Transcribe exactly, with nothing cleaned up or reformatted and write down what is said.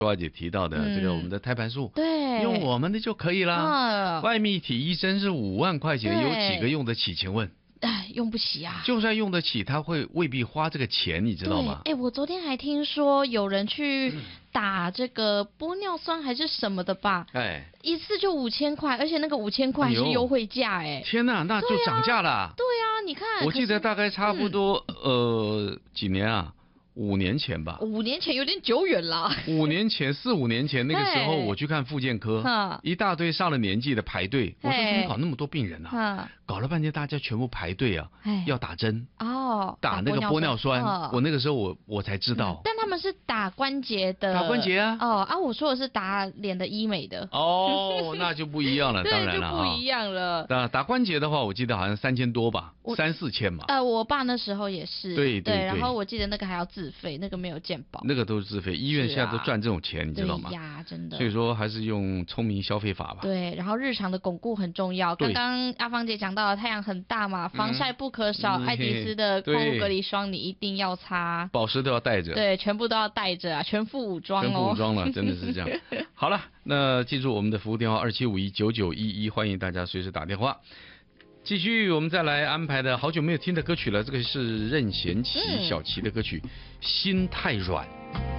花姐提到的这个我们的胎盘素， 对， 用我们的就可以啦。外泌体一针是五万块钱，有几个用得起？请问？ 哎，用不起啊！ 就算用得起，他会未必花这个钱，你知道吗？ 哎，我昨天还听说有人去打这个玻尿酸还是什么的吧？哎，一次就五千块，而且那个五千块还是优惠价，哎！ 天哪，那就涨价了。 对啊，你看， 我记得大概差不多、嗯、呃几年啊。五年前吧， 五年前有点久远了。 五年前，四五年前那个时候，我去看复健科，一大堆上了年纪的排队。我说怎么搞那么多病人啊？搞了半天，大家全部排队啊，要打针哦，打那个玻尿酸。我那个时候我我才知道， 但他们是打关节的， 打关节啊。 哦啊，我说的是打脸的医美的。 哦，那就不一样了，当然了， 就不一样了。 打打关节的话，我记得好像三千多吧，三四千嘛。 呃，我爸那时候也是。 对对。 然后我记得那个还要自费，那个没有健保， 那个都是自费，医院现在都赚这种钱，你知道吗？ 对呀，真的。 所以说还是用聪明消费法吧。 对，然后日常的巩固很重要。刚刚阿芳姐讲到了太阳很大嘛，防晒不可少，爱迪丝的矿物隔离霜你一定要擦， 宝石都要带着， 对，全部都要带着啊，全副武装哦。 全副武装了，真的是这样。好了，那记住我们的服务电话二七五一九九一一，欢迎大家随时打电话。继续，我们再来安排的好久没有听的歌曲了，这个是任贤齐、小齐的歌曲《心太软》。